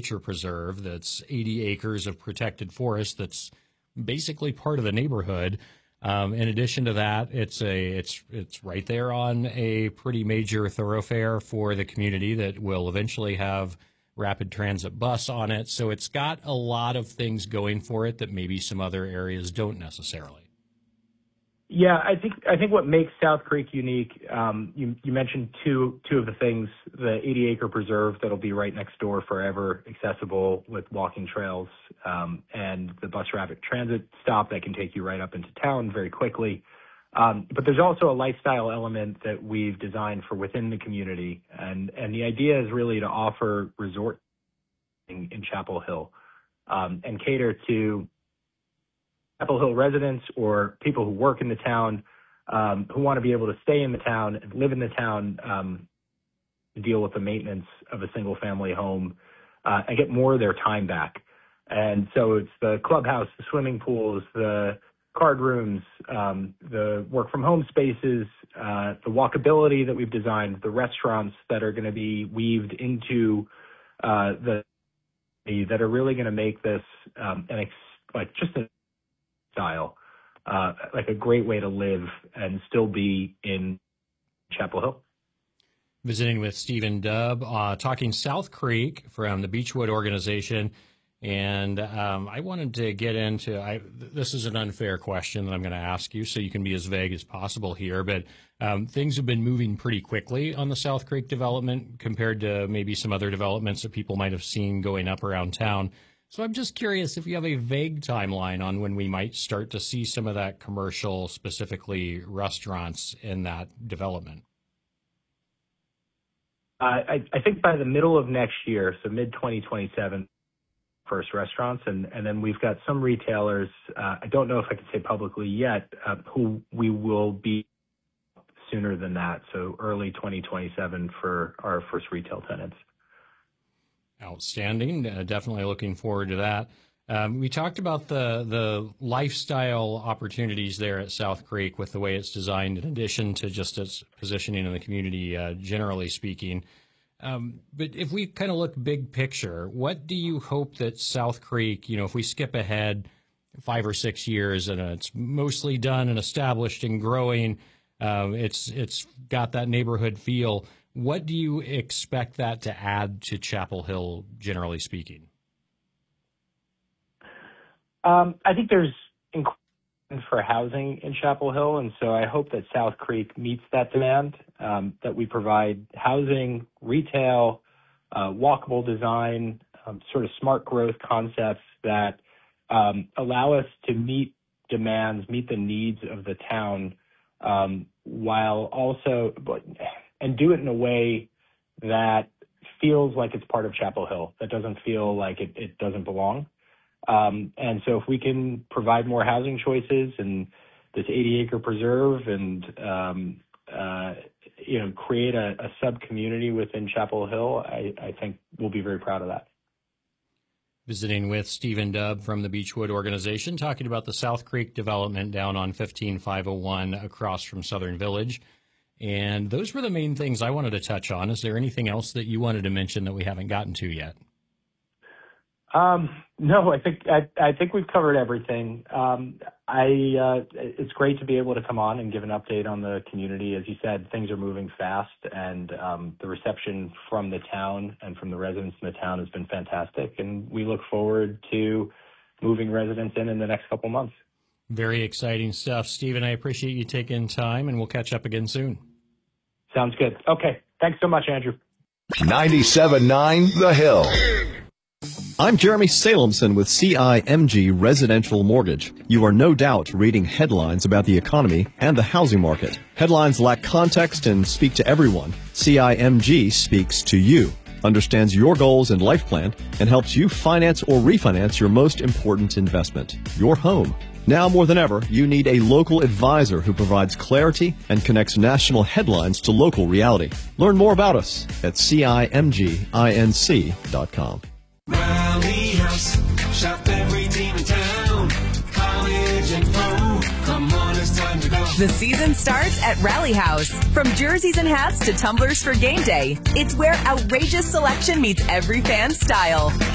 nature preserve that's 80 acres of protected forest that's basically part of the neighborhood. In addition to that, it's right there on a pretty major thoroughfare for the community that will eventually have rapid transit bus on it. So it's got a lot of things going for it that maybe some other areas don't necessarily. Yeah, I think what makes South Creek unique, you mentioned two of the things, the 80-acre preserve that'll be right next door forever, accessible with walking trails, and the bus rapid transit stop that can take you right up into town very quickly. But there's also a lifestyle element that we've designed for within the community, and the idea is really to offer resort in Chapel Hill, and cater to Chapel Hill residents or people who work in the town, who want to be able to stay in the town and live in the town, deal with the maintenance of a single-family home, and get more of their time back. And so it's the clubhouse, the swimming pools, the card rooms, the work-from-home spaces, the walkability that we've designed, the restaurants that are going to be weaved into that are really going to make this just a style, like a great way to live and still be in Chapel Hill. Visiting with Stephen Dubb, talking South Creek from the Beechwood organization. And I wanted to get into, this is an unfair question that I'm going to ask you, so you can be as vague as possible here. But things have been moving pretty quickly on the South Creek development compared to maybe some other developments that people might have seen going up around town. So I'm just curious if you have a vague timeline on when we might start to see some of that commercial, specifically restaurants in that development. I think by the middle of next year, so mid-2027, first restaurants, and then we've got some retailers, I don't know if I can say publicly yet, who we will be sooner than that, so early 2027 for our first retail tenants. Outstanding. Definitely looking forward to that. We talked about the lifestyle opportunities there at South Creek with the way it's designed, in addition to just its positioning in the community, generally speaking. But if we kind of look big picture, what do you hope that South Creek, if we skip ahead 5 or 6 years and it's mostly done and established and growing, it's got that neighborhood feel, what do you expect that to add to Chapel Hill, generally speaking? I think there's increasing for housing in Chapel Hill, and so I hope that South Creek meets that demand, that we provide housing, retail, walkable design, sort of smart growth concepts that allow us to meet demands, meet the needs of the town, while also, and do it in a way that feels like it's part of Chapel Hill, that doesn't feel like it doesn't belong. And so if we can provide more housing choices and this 80-acre preserve and, create a sub-community within Chapel Hill, I think we'll be very proud of that. Visiting with Stephen Dubb from the Beechwood organization, talking about the South Creek development down on 15501 across from Southern Village. And those were the main things I wanted to touch on. Is there anything else that you wanted to mention that we haven't gotten to yet? No, I think we've covered everything. It's great to be able to come on and give an update on the community. As you said, things are moving fast, and the reception from the town and from the residents in the town has been fantastic. And we look forward to moving residents in the next couple months. Very exciting stuff. Stephen, I appreciate you taking time, and we'll catch up again soon. Sounds good. Okay. Thanks so much, Andrew. 97.9 The Hill. I'm Jeremy Salemson with CIMG Residential Mortgage. You are no doubt reading headlines about the economy and the housing market. Headlines lack context and speak to everyone. CIMG speaks to you, understands your goals and life plan, and helps you finance or refinance your most important investment, your home. Now more than ever, you need a local advisor who provides clarity and connects national headlines to local reality. Learn more about us at CIMGINC.com. Rally House, shop every team in town, college and pro, come on, it's time to go. The season starts at Rally House. From jerseys and hats to tumblers for game day, it's where outrageous selection meets every fan's style.